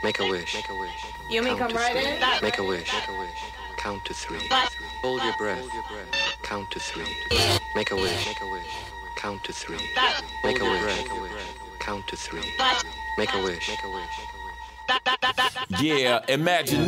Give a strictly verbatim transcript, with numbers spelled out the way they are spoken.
Make a wish. Make a wish. You mean come right in? Make a wish. Make a wish. Count to three. Hold your breath. Count to three. Make a wish. Make a wish. Count to three. Make a wish. Count to three. Make a wish. Make a wish. Yeah, imagine